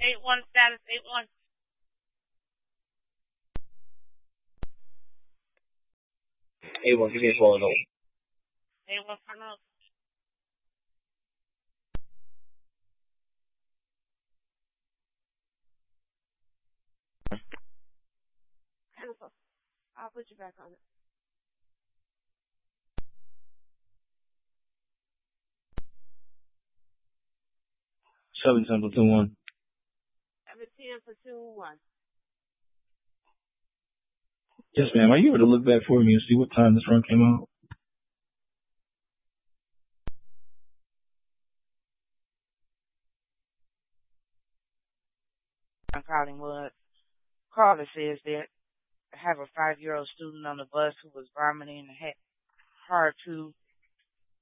8-1 status, 8-1. 8-1, give me a follow. 8-1 for no. Cancel. I'll put you back on it. 7-10 for 2-1. 7-10 for 2-1. Yes, ma'am. Are you able to look back for me and see what time this run came out? I'm calling Wood. Caller says that I have a 5-year-old student on the bus who was vomiting and had hard to